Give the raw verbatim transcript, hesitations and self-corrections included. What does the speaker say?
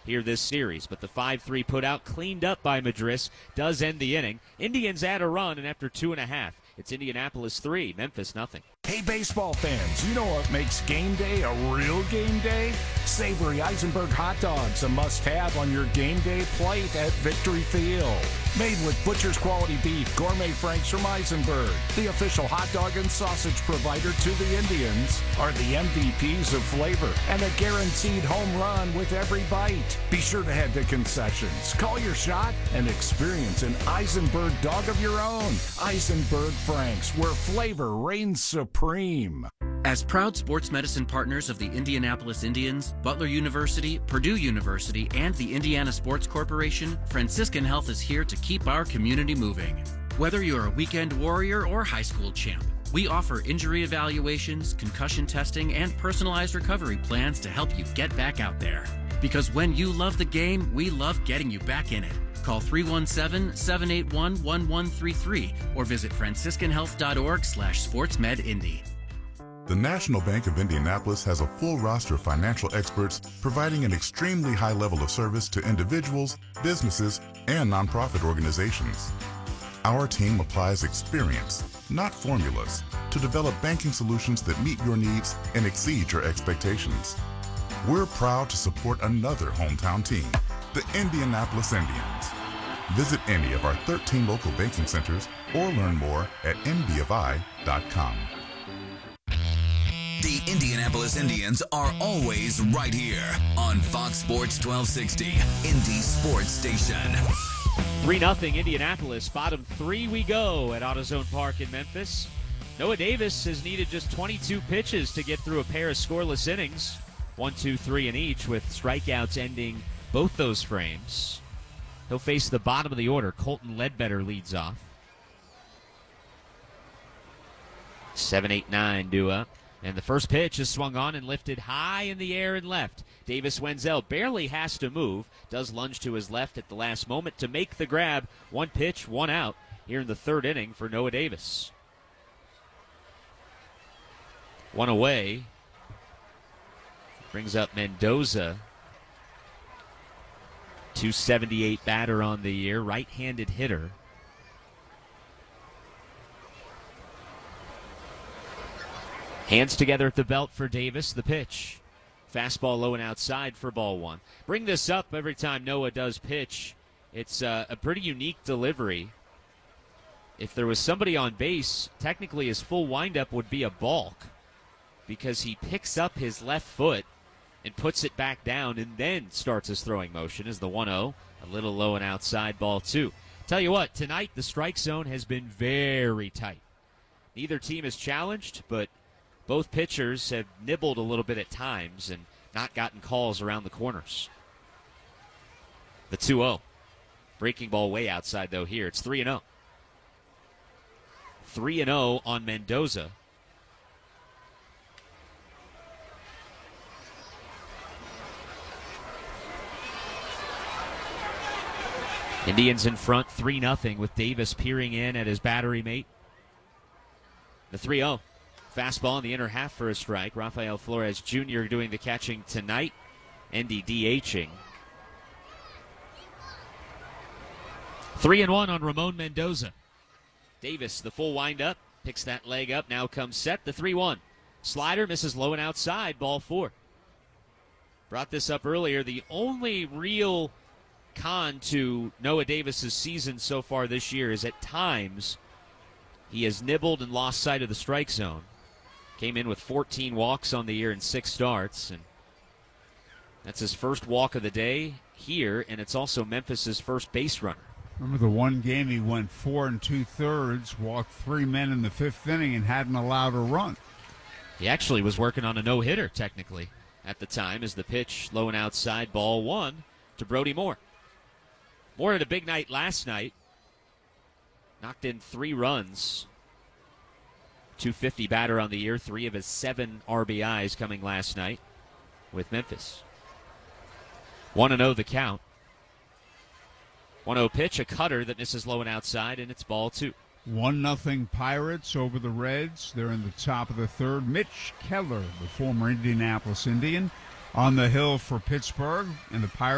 here this series. But the five three put out, cleaned up by Madris, does end the inning. Indians add a run, and after two and a half, it's Indianapolis three, Memphis nothing. Hey, baseball fans, you know what makes game day a real game day? Savory Eisenberg hot dogs, a must-have on your game day plate at Victory Field. Made with butcher's quality beef, gourmet franks from Eisenberg, the official hot dog and sausage provider to the Indians, are the M V Ps of flavor and a guaranteed home run with every bite. Be sure to head to concessions, call your shot, and experience an Eisenberg dog of your own. Eisenberg Franks, where flavor reigns supreme. As proud sports medicine partners of the Indianapolis Indians, Butler University, Purdue University, and the Indiana Sports Corporation, Franciscan Health is here to keep our community moving. Whether you're a weekend warrior or high school champ, we offer injury evaluations, concussion testing, and personalized recovery plans to help you get back out there. Because when you love the game, we love getting you back in it. Call three one seven, seven eight one, one one three three or visit franciscan health dot org slash sportsmedindy. The National Bank of Indianapolis has a full roster of financial experts providing an extremely high level of service to individuals, businesses, and nonprofit organizations. Our team applies experience, not formulas, to develop banking solutions that meet your needs and exceed your expectations. We're proud to support another hometown team, the Indianapolis Indians. Visit any of our thirteen local banking centers or learn more at n b f i dot com. The Indianapolis Indians are always right here on Fox Sports twelve sixty, Indy Sports Station. three nothing Indianapolis. Bottom three we go at AutoZone Park in Memphis. Noah Davis has needed just twenty-two pitches to get through a pair of scoreless innings. One, two, three in each, with strikeouts ending both those frames. He'll face the bottom of the order. Colton Ledbetter leads off. seven eight nine due up. And the first pitch is swung on and lifted high in the air and left. Davis Wenzel barely has to move. Does lunge to his left at the last moment to make the grab. One pitch, one out here in the third inning for Noah Davis. One away. Brings up Mendoza. two seventy-eight batter on the year. Right-handed hitter. Hands together at the belt for Davis. The pitch. Fastball low and outside for ball one. Bring this up every time Noah does pitch. It's uh, a pretty unique delivery. If there was somebody on base, technically his full windup would be a balk because he picks up his left foot and puts it back down and then starts his throwing motion as the one oh. A little low and outside, ball two. Tell you what, tonight the strike zone has been very tight. Neither team is challenged, but both pitchers have nibbled a little bit at times and not gotten calls around the corners. The two oh. Breaking ball way outside, though, here. It's three and oh. three and oh on Mendoza. Indians in front three nothing with Davis peering in at his battery mate. The three oh. Fastball in the inner half for a strike. Rafael Flores Junior doing the catching tonight. Endy DHing. Three and one on Ramon Mendoza. Davis, the full windup, picks that leg up. Now comes set. The three one. Slider misses low and outside. Ball four. Brought this up earlier. The only real con to Noah Davis's season so far this year is at times he has nibbled and lost sight of the strike zone. Came in with fourteen walks on the year and six starts, and that's his first walk of the day here, and it's also Memphis's first base runner. Remember the one game he went four and two-thirds, walked three men in the fifth inning, and hadn't allowed a run. He actually was working on a no-hitter, technically, at the time, as the pitch low and outside, ball one to Brody Moore. Moore had a big night last night. Knocked in three runs. two fifty batter on the year, three of his seven R B Is coming last night with Memphis. one and oh the count. one oh pitch, a cutter that misses low and outside, and it's ball two. one nothing Pirates over the Reds. They're in the top of the third. Mitch Keller, the former Indianapolis Indian, on the hill for Pittsburgh, and the Pirates